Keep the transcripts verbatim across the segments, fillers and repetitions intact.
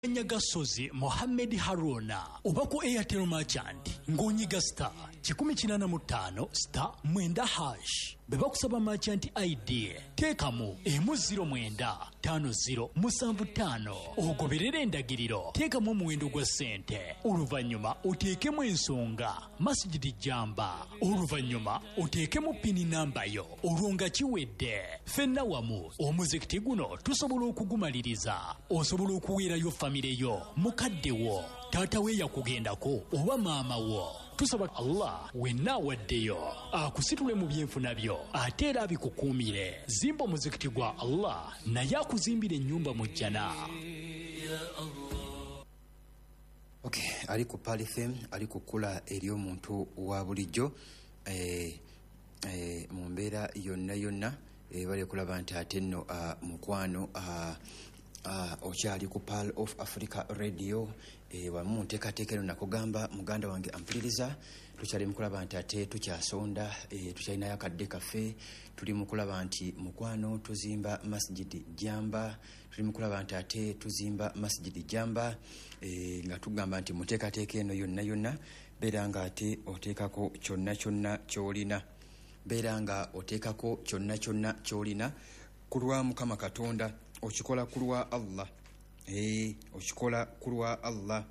Nyagasozi Mohamed Haruna oba ku Airtel Merchant ng'onyiga star kikumi kinana mu ttaano star mwenda hash beba kusaba merchant I D teekamu emu ziro mwenda ttaano ziro musanvu ttaano ogoberera endagiriro teekamu omuwendo gwa ssente oluvannyuma oteekemu ensonga Masjidi Jamba oluvannyuma oteekemu pini namba yo olwo nga kiwedde ffenna wamu omuzikiti guno tusobola okugumaliriza osobola okuweerayo famire yo mukadde wo taata we yakugendako oba maama wo tusaba Allah wenna waddeyo akusitule mu byenfuna byo ate era abikukuumire zimba omuzikiti gwa Allah naye akuzimbira ennyumba mu jjana. Okay, ali ku Pali F M ali kukula eri omuntu wa bulijjo eh, eh, mu mbeera yonna yonna eh, bali kulaba nti ate nno uh, mukwano uh, uh, okyali ku Pearl of Africa Radio e wamu nteekateekero nakugamba muganda wange ampuliriza tukyali mukulaba nti ate tukyasonda e, tukyalinayo akadde kaffe tuli mukulaba nti mukwano tuzimba Masjidi Jamba tuli mukulaba nti ate tuzimba Masjidi Jamba e, nga tugamba nti muteekateeka eno yonna yonna beera nga ate oteekako kyonna kyonna kyolina beera nga oteekako kyonna kyonna kyolina ku lwa Mukama Katonda okikola ku lwa Allah. Eh, okikola kulwa Allah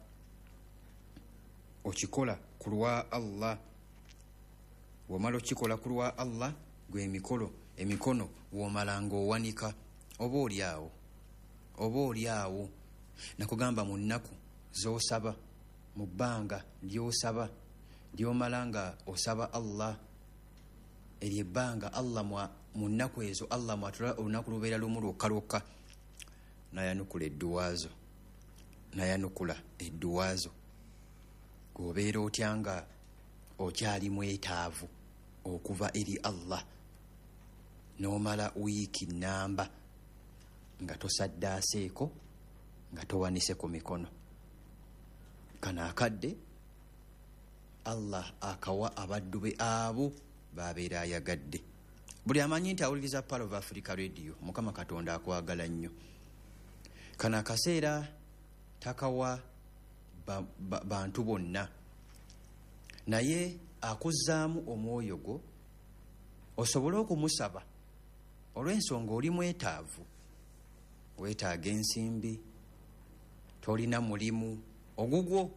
okikola kulwa Allah wamala okikola kulwa Allah gwe emikolo emikono womalanga owanika oba oliawo oba oliawo nakugamba mu nnaku z'osaba mu bbanga ly'osaba ly'omalanga osaba Allah eryebbanga Allah mu nnaku ezo Allah mwatula olunaku lubeera lumu lwokka lwokka nayanukula edduwazo nayanukula edduwazo gobeera otyanga okyali mwetaavu okuva eri Allah n'omala wiiki namba nga tosaddaaseeko nga towanise ku mikono kana akadde Allah akawa abaddu be abo babeera ayagadde buli amanyi nti awuliriza Pearl of Africa Radio Mukama Katonda akwagala nnyo. Kana akaseera takawa ba, ba, bantu bonna naye akuzzaamu omwoyo gwo osobole okumusaba olw'ensonga oli mwetaavu weetaaga ensimbi tolina mulimu ogugwo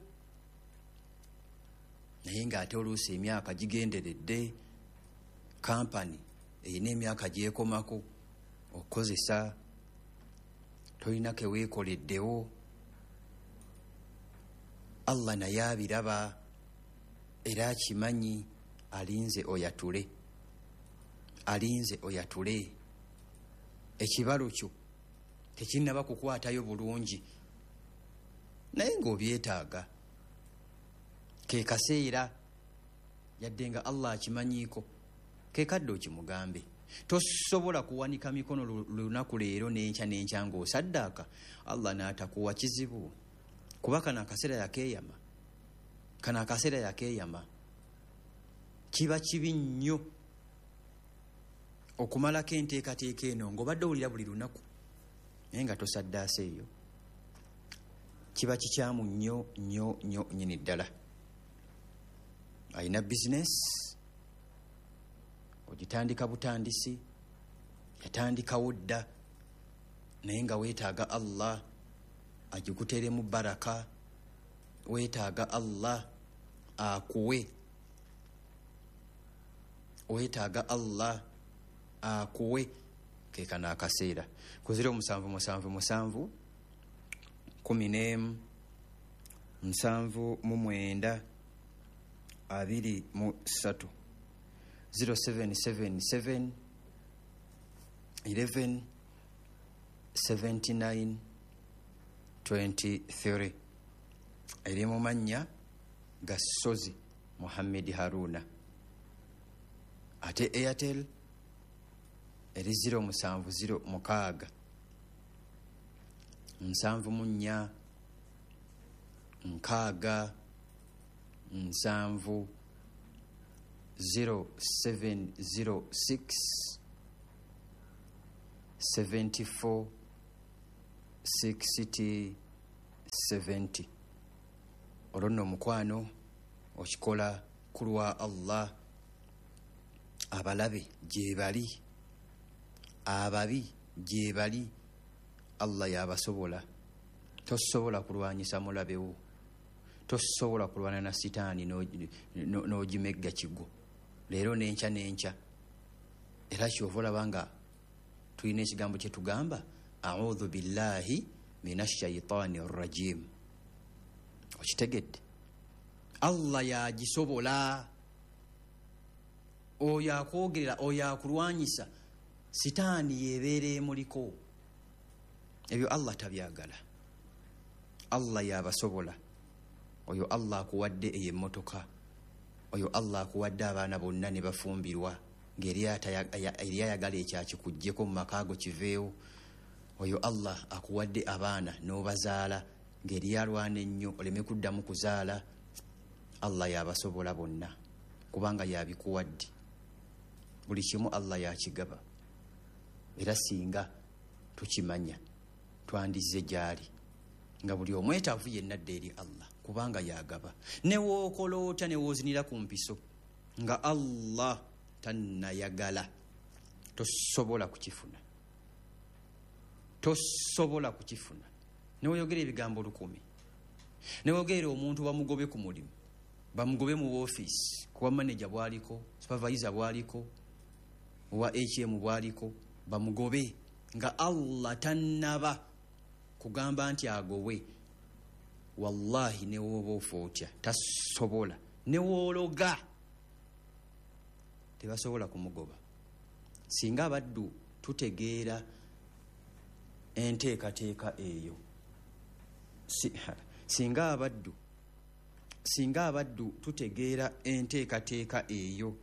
naye ng'ate oluusi emyaka gigenderedde kampani erina emyaka gyekomako okukozesa tolina ke weekoleddewo Allah naye abiraba era akimanyi alinze oyatule alinze oyatule ekibalo kyo tekinnaba kukwatayo bulungi naye ng'obyetaaga ke kaseera yadde nga Allah akimanyiiko ke kadde okimugambe tosobola kuwanika mikono lunaku leero n'enkya n'enkya ng'osaddaaka Allah n'atakuwa kizibu kuba kana akaseera yakeeyama kana akaseera yakeeyama kiba kibi nnyo okumalako enteekateeka eno ng'obadde owulira buli lunaku naye nga tosaddaasa eyo kiba kikyamu nnyo nnyo nnyo nnyini ddala. Alina bizinesi ogitandika butandisi yatandikawo dda naye nga weetaaga Allah agikuteeremu baraka weetaaga Allah akuwe weetaaga Allah akuwe kekana akaseera ku ziro musanvu musanvu musanvu kumi n'emu musanvu mu mwenda abiri mu ssatu zero seven seven seven eleven seventy-nine twenty-three eri mu mannya Gasozi Mohamed Haruna ate Airtel eri zero musanvu zero mukaaga nsanvu mu nnya nkaaga nsanvu zero seven zero six seventy four sixty seventy. Olwo nno omukwano okikola ku lwa Allah. Abalabe gye bali, ababi gye bali, Allah yabasobola. Tosobola kulwanyisa mulabewo, tosobola kulwana na sitaani n'ogimegga kigo leero n'enkya n'enkya. Era kyova olaba nga tulina ekigambo kye tugamba audhu billahi minash shaitaani rrajim. Okitegedde? Allah yagisobola. Oyo akwogerera, oyo akulwanyisa, sitaani yebeera emuliko. Ebyo Allah tabyagala. Allah yabasobola. Oyo Allah akuwadde ey'emmotoka, oyo Allah akuwadde abaana bonna ne bafumbirwa ng'eri ayagala ekyakikuggyeko mu makaago kiveewo. Oyo Allah akuwadde abaana n'obazaala ng'eri alwana ennyo oleme kuddamu kuzaala. Allah yabasobola bonna kubanga yabikuwadde. Buli kimu Allah yakigaba. Era singa tukimanya twandizze gy'ali nga buli omwetaavu yenna adda eri Allah kubanga yagaba. Ne wookola otya ne woozinira ku mpiso nga Allah tannayagala, tosobola kukifuna, tosobola kukifuna. Ne weeyogera ebigambo lukumi, ne weeyogera omuntu bamugobe ku mulimu, bamugobe mu woofiisi, kuba maneja bwaliko, supervisor bwaliko, owa H M bwaliko, bamugobe nga Allah tannaba kugamba nti agowe. Wallahi ne woba ofa otya tasobola, ne woologa tebasobola kumugoba. Singa abaddu tutegeera enteekateeka eyo, singa abaddu singa abaddu tutegeera enteekateeka eyo,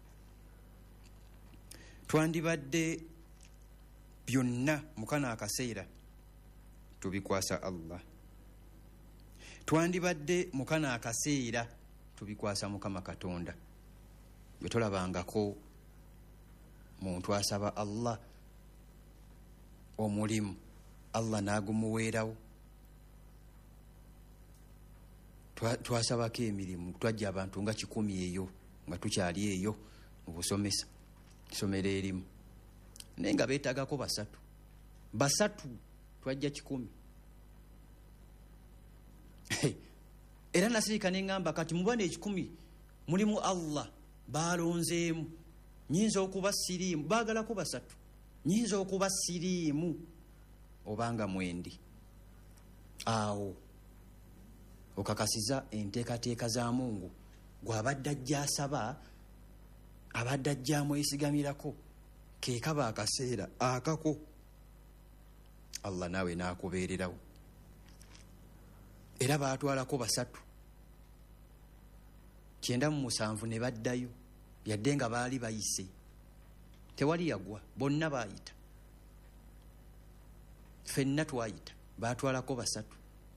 twandibadde byonna mu kano akaseera tubikwasa Allah. Twandibadde mu kano akaseera tubikwasa Mukama Katonda. Bwe tolabangako muntu asaba Allah omulimu, Allah n'agumuweerawo. Twasabako emirimu, twajja abantu nga kikumi eyo nga tukyali eyo mu busomesa, isomero erimu, naye nga beetagako basatu basatu, twajja kikumi. Era nasirika ne ngamba kati mubane ekikumi mulimu Allah balonzeemu, nyinza okuba siriimu, baagalako basatu, nyinza okuba siriimu obanga mwendi. Awo okakasiza enteekateeka za Mungu gw'abadde ajja asaba, abadde ajja amwesigamirako, ke kaba akaseera akako Allah naawe n'akubeererawo. Era baatwalako basatu, kyenda mu musanvu ne baddayo, yadde nga baali bayise, tewali yagwa, bonna baayita, ffenna twayita, baatwalako basatu.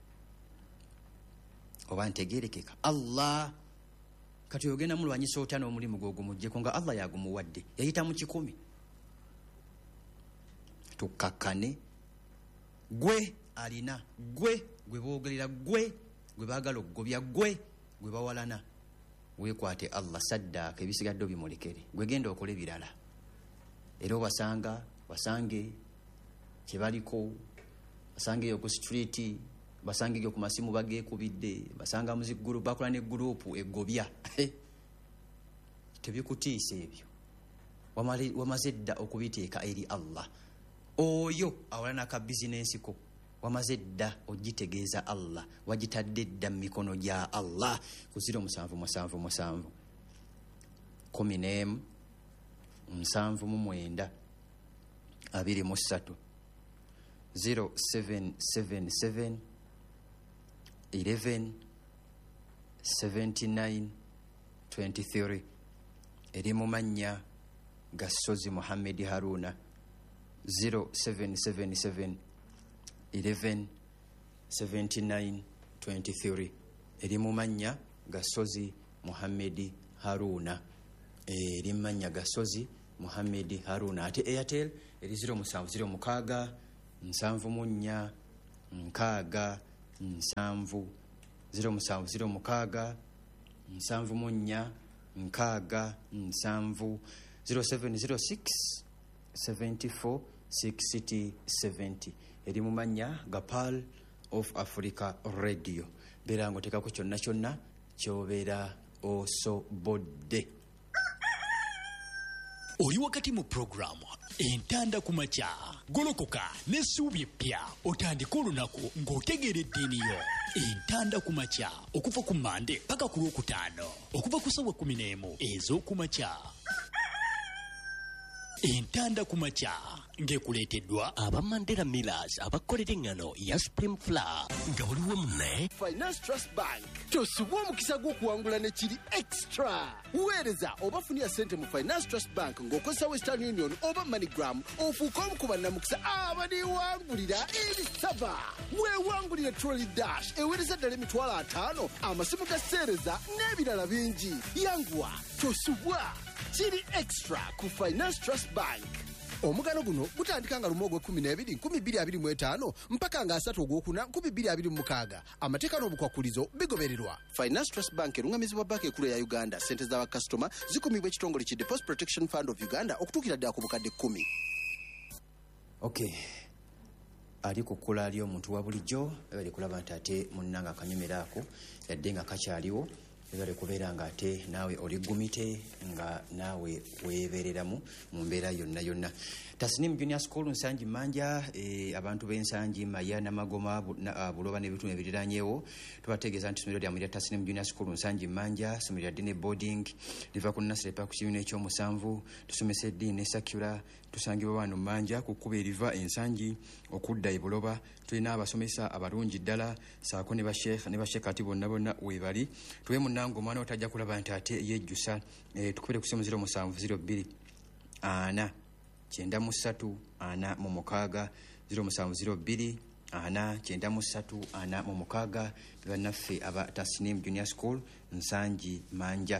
Oba ntegeerekeka Allah kati ogenda mulwanyisa otya n'omulimu gwo gumugyeko nga Allah yagumuwadde, yayita mu kikumi. Tukakkane gwe alina, gwe gwe boogerera, gwe gwe baagala okugobya, gwe gwe bawalana, weekwate Allah saddaaka, ebisigadde obimulekere, gwe genda okole birala. Era obasanga basange kye baliko, basange eyo ku street, basange eyo ku masimu bageekubidde, basanga muziggulu bakola ne gurupu egobya. Tebikutiisa ebyo, wamaze dda okubiteeka eri Allah. Oyo awalana ka bizinensi ko, wamaze dda ogitegeeza Allah, wagitadde dda mu mikono gya Allah. Ku ziro musanvu musanvu musanvu kumi n'emu nsanvu mu mwenda abiri mu ssatu zero seven seven seven eleven seventy nine twenty three. Eri mu mannya Gasozi Muhammad Haruna. Zero seven seven seven eleven seventy nine twenty three. Eri mu mannya Gasozi Muhammad Haruna. Eri mu mannya Gasozi Muhammad Haruna. Ate Airtel eri zero musanvu zero mukaaga nsanvu mu nnya nkaaga nsanvu zero musanvu zero mukaaga nsanvu mu nnya nkaaga nsanvu zero seven zero six seven four sixty seventy eri mu mannya ga Pearl of Africa Radio. Beera ng'oteekako kyonna kyonna ky'obeera osobodde. Oli wakati mu programu entanda ku makya golokoka n'essuubi eppya otandika olunaku ng'otegeera eddiini yo. Entanda ku makya okuva ku Mande paka ku Lwokutaano okuva ku ssaawa kumi n'emu ez'oku makya. Entanda ku makya ng'ekuleeteddwa aba Mandela Millers abakolera engano ya Supreme Flour nga waliwo munne Finance Trust Bank tosubwa omukisa gw'okuwangula ne kiri extra. Weereza oba funia ssente mu Finance Trust Bank ng'okozesa Western Union oba MoneyGram ofuuka omu ku bannamukisa abaniwangulira ebisaba. Weewangulire Trolley Dash eweereza ddala emitwalo ataano amasimu ga sseereza n'ebirala bingi. Yanguwa tosubwa kiri extra ku Finance Trust Bank. Omugano guno gutandika nga lumu ogw'ekkumi n'ebiri nkumi bbiri abiri mu etaano mpaka nga asatu ogwokuna nkumi bbiri abiri mu mukaaga. Amateeka n'obukwakulizo bigobererwa. Finance Trust Bank erungamizibwa banka ekkulu ya Uganda. Ssente z'abakasitoma zikumibwa ekitongole ki Deposit Protection Fund of Uganda okutuukira ddala ku bukadde kkumi. Okay. Ali ku kkula ali omuntu wa bulijjo bali kulaba nti ate munnanga akanyumira ako yadde nga kakyaliwo ebale kubeera nga ate naawe oli gumite nga naawe weebeereramu mu mbeera yonna yonna. Tasnim Junior School Nsangi Manja e, abantu b'Ensangi Maya Namagoma Buloba n'ebitundu ebiriranyeewo tubategeeza nti ssomero lyamwe lya Tasnim Junior School Nsangi Manja ssomero lya ddine boarding liva ku nursery paka ku kibiina ekyomusanvu tusomesa eddiini ne secular tusangibwa wano Manja ku kkubo eriva Ensangi okudda e Buloba. Tulina abasomesa abalungi ddala saako ne basheekh ne basheekh ati bonna bonna weebali tuwe munnango omwana otajja kulaba nti ate yejjusa e, tukubire ku ssimu zero musanvu zero bbiri ana kyenda mu ssatu ana mu mukaaga zero musanvu zero bbiri ana kyenda mu ssatu ana mu mukaaga bannaffe aba Tasnim Junior School Nsangi Manja.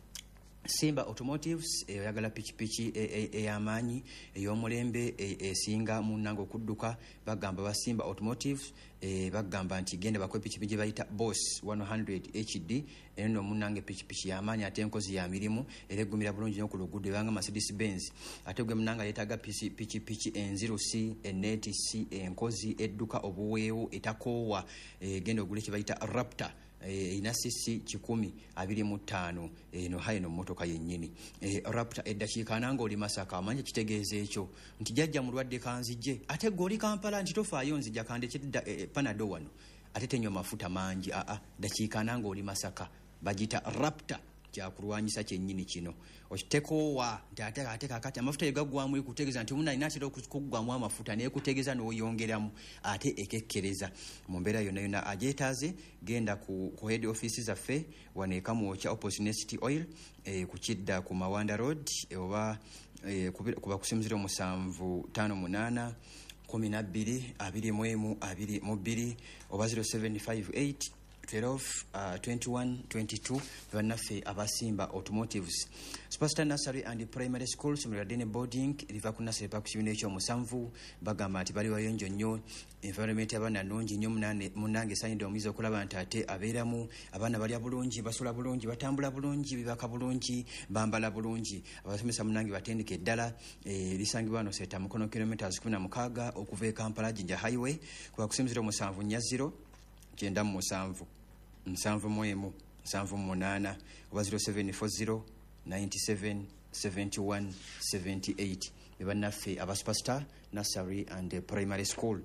Simba Automotives eyagala pikipiki ey'amaanyi ey'omulembe esinga munnango okudduka bagamba ba Simba Automotives bagamba nti genda bakwe pikipiki gye bayita Boss one hundred H D eno munnange pikipiki y'amaanyi ate enkozi ya mirimu era eggumira bulungi nnyo ku luguudo ebanga Mercedes Benz ate gwe munnanga yeetaaga pikipiki enzirusi enneeti si enkozi edduka obuweewo etakoowa genda ogule kye bayita Raptor ina sisi kikumi abiri mu ttaano eno hayi no motoka yennyini e, Raptor eddakiika nange oli Masaka amanye kitegeeza ekyo nti jjajja mulwadde kanzijje ate goli Kampala nti tofaayo nzijja kandekidda e, panado wano ate tenywa mafuta mangi aa dakiika nange oli Masaka bagita Raptor kyakulwanyisa kyennyini kino okiteekoowa nti ate ate kakati amafuta egaggwamu ekutegeeza nti muna inaatera okuggwamu amafuta naye kutegeeza n'oyongeramu ate ekekkereza mu mbeera yonna yonna agyetaaze genda ku, ku head office zaffe waneeka mwokya opposite Nest Oil e, ku Kidda ku Mawanda Road e, oba e, kuba kusimu musanvu tano munaana kumi na bbiri abiri mu emu abiri mu bbiri oba zero seven five eight twelve uh, twenty-one twenty-two bannaffe abasimba Automotives. Superstar Nursery and Primary School ssomero lya ddene boarding liva ku nursery paka ku kibiina ekyomusanvu bagamba nti bali wayonjo nnyo environment abaana nnungi nnyo munnange esanyidde omuyizi okulaba nti ate abeeramu abaana balya bulungi basula bulungi batambula bulungi bibaka bulungi bambala bulungi abasomesa munnange batendeka eddala e, lisangibwa wano seeta mukono kilometers kumi na mukaaga okuva e Kampala Jinja Highway kuba kusimuziro musanvu nnya zero kyenda mu musanvu nsanvu mu emu nsanvu mu munaana oba zero seven four zero ninety seven seventy one seventy eight be bannaffe aba Superstar Nursery and Primary School.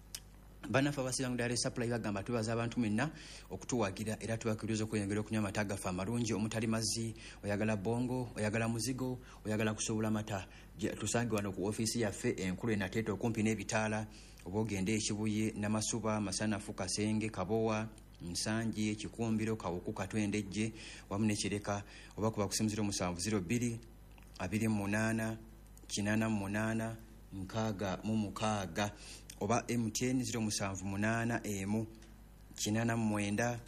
Bannaffe abasirangu Dare Supply bagamba tubaza abantu mwenna okutuwagira era tubakiriza okweyongera okunywa amata gaffe amalungi omutali mazzi oyagala bongo oyagala muzigo oyagala kusobola mata tusange wano ku ofiisi yaffe enkulu enateeta okumpi n'ebitaala oba ogende ekibuye Namasuba Masanafu Kasenge Kabowa Nsangi Kikumbiro Kawuku Katwendejje wamu n'Ekireka oba kuba kusimu zero musanvu zero bbiri abiri mu munaana kinaana mu munaana nkaaga mu mukaaga oba M T N zero musanvu munaana emu kinaana mu mwenda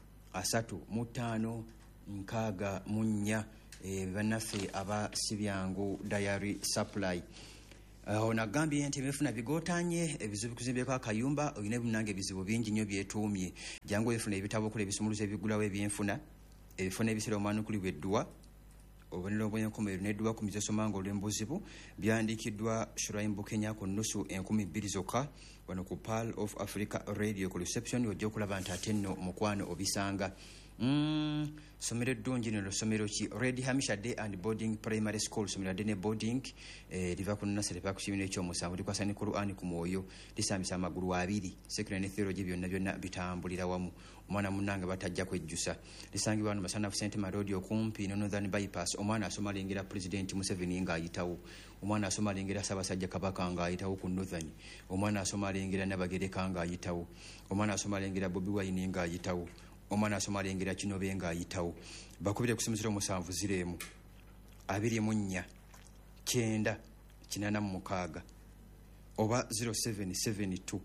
asatu mu ttaano nkaaga mu nnya e, bannaffe aba Sibyangu Dairy Supply. ono agambye nti ebifuna bigotanye ebizibu kuzimbeko akayumba olina munange ebizibu bingi nnyo byetuumye jangu ebifuna ebitabo okula ebisumuluzo ebigulawo ebyenfuna ebifuna ebisera omwana okuli bweddwa obubonero obwenkomerero n'eddwa ku mizosoma nga olw'embuzibu byandiikiddwa Shrine Bukenya ku nnusu enkumi bbiri zokka wano ku Pearl of Africa Radio ku reception ojja okulaba nti ate nno mukwano obisanga. Mm, somero eddungi nno somero ki Red Hamisha Day and Boarding Primary School somero ddene boarding eh, liva ku nnasale pa ku kibiina ekyomusanvu likwasa ne Qur'an ku mwoyo lisambisa amagulu abiri secular ne theology byonna byonna bitambulira wamu omwana munnange batajja kwejjusa lisangibwa wano Masanafu St Marodi okumpi ne Northern Bypass omwana asoma alengera President Museveni nga ayitawo omwana asoma alengera Ssaabasajja Kabaka nga ayitawo ku Northern omwana asoma alengera Nabagereka nga ayitawo omwana asoma alengera Bobi Wine nga ayitawo omwana asoma alengera Kinobe nga ayitawo bakubire kusomesera omusanvu ziremu abiri mu nnya kyenda kinana mu mukaaga oba zero seven seven two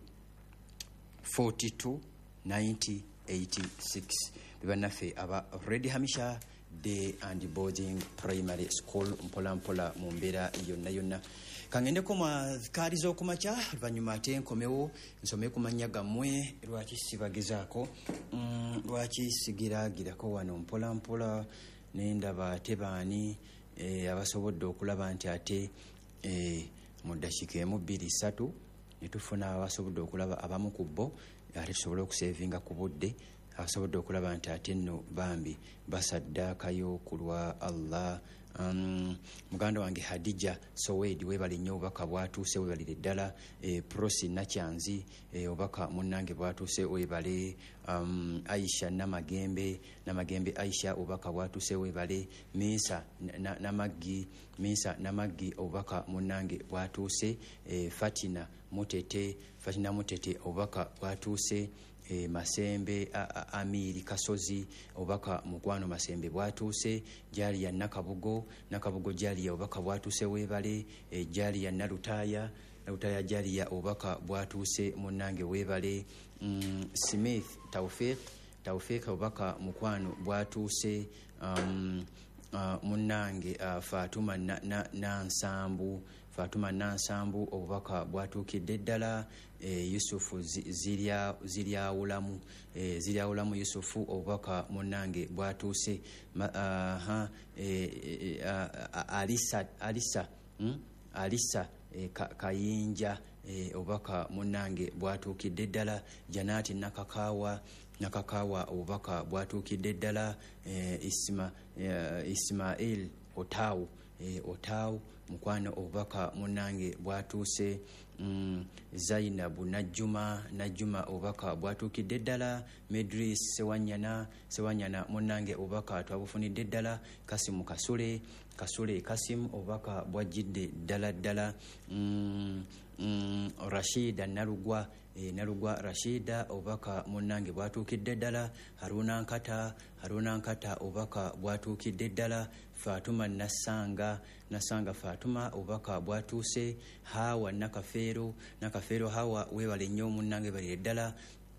four two nine zero eight six bibannaffe aba Red Hamisha Day and Boarding Primary School mpola mpola mu mbeera yonna yonna kangendeko mwazikaliza okumakya luvannyuma ate nkomewo nsome ku mannya gammwe lwaki sibagezaako mm, lwaki sigiragirako wano mpola mpola nendaba ate baani e, abasobodde okulaba nti ate e, mu ddakiika emu bbiri ssatu ne tufuna abasobodde okulaba abamu ku bo ate tusobole okusevinga ku budde abasobodde okulaba nti ate nno bambi basaddaakayo ku lwa Allah. Um, muganda wange Hadija Sowedi webale nnyo obubaka bwatuuse webalire ddala e, Prosi Nakyanzi e, obubaka munnange bwatuuse webale um, Aisha Namagembe Namagembe Aisha obubaka bwatuuse webale Misa Namaggi Misa Namaggi obubaka munnange bwatuuse e, Fatina Mutete Fatina Mutete obubaka bwatuuse E, Masembe a, a, Amiri Kasozi obaka mugwano Masembe bwatuuse jali ya Nakabugo Nakabugo jali ya obaka bwatuuse webale e, jali ya Narutaya Narutaya jali ya obaka bwatuuse munnange webale mm, Smith Taufik Taufik obaka mukwano bwatuuse um, uh, munnange uh, Fatuma na, na, Nansambu Fatuma Nansambu obubaka bwatuukidde ddala e, Yusufu zirya ziryawulamu e, ziryawulamu Yusufu obubaka munnange bwatuuse aha e, e, Alisa Alisa hmm? Alisa e, ka, Kayinja e, obubaka munnange bwatuukidde ddala Janati Nakakawa Nakakawa obubaka bwatuukidde ddala e, Isma e, Ismail Otawu e, Otawu mukwano obubaka munnange bwatuuse mm, Zainabu Najjuma Najjuma obubaka bwatuukidde ddala Medris Sewanyana Sewanyana munnange obubaka twabufunidde ddala Kasimu Kasule Kasule Kasimu obubaka bwajjidde ddala ddala mm, mm, Rashida Nalugwa e, Nalugwa Rashida obubaka munnange bwatuukidde ddala Haruna Nkata Haruna Nkata obubaka bwatuukidde ddala Fatuma Nasanga Nasanga Fatuma obubaka bwatuuse Hawa Nakafeero Nakafeero Hawa webale nnyo munnange balire ddala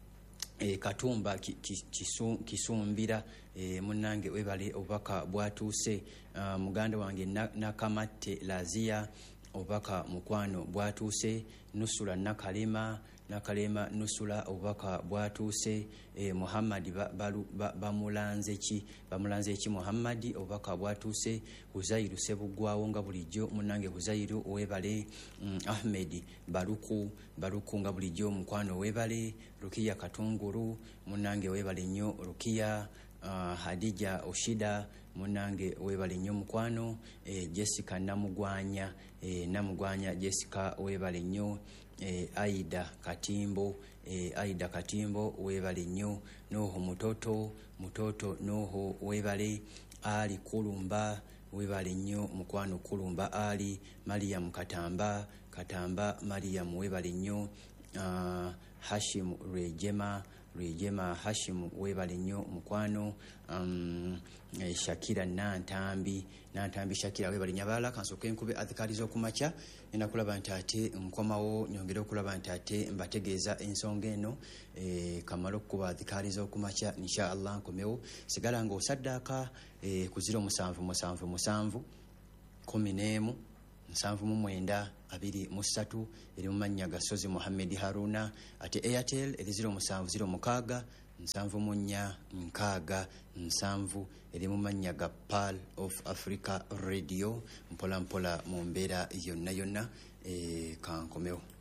e, Katumba ki, ki, kisu, Kisumbira e, munnange webale obubaka bwatuuse uh, muganda wange Nakamatte Lazia obubaka mukwano bwatuuse Nusula Nakalema Nakalema Nusula obubaka bwatuuse e, Muhammad bamulanze ba, ba ki bamulanze ki Muhammad obubaka bwatuuse Huzairu Sebugwawo nga bulijjo munnange Huzairu webale mm, Ahmed Baruku Baruku nga bulijjo mukwano webale Rukia Katunguru munnange webale nnyo Rukia uh, Hadija Oshida munnange webale nnyo mukwano e, Jessica Namugwanya e, Namugwanya Jessica webale nnyo e, Aida Katimbo e, Aida Katimbo webale nnyo Noho Mutoto Mutoto Noho webale Ali Kulumba webale nnyo mukwano Kulumba Ali Mariam Katamba Katamba Mariam webale nnyo uh, Hashim Rejema Rejema Hashim webale nnyo mukwano um, eh, Shakira Nantambi Nantambi Shakira webale nyabala kansoke enkube adhikalizo kumacha enakulaba nti ate nkomawo nyongera okulaba nti ate mbategeeza ensonga eno e, kamalo kuba adhikalizo kumacha insha Allah nkomewo sigala nga osaddaaka e, ku zero musanvu musanvu musanvu kumi n'emu nsanvu mu mwenda abiri mu ssatu eri mu mannya Gasozi Mohammed Haruna, ate Airtel eri ziro musanvu ziro mukaaga nsanvu mu nnya nkaaga nsanvu eri mu mannya ga Pearl of Africa Radio. Mpola mpola mu mbeera yonna yonna e, kankomewo.